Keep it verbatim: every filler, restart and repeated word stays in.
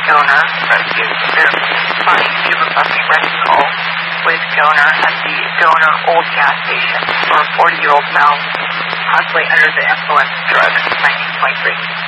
donor rescue. They're finding human buffing rescue call with donor at the donor old gas station for a forty-year-old male, possibly under the influence of drugs, nineteen twenty-three.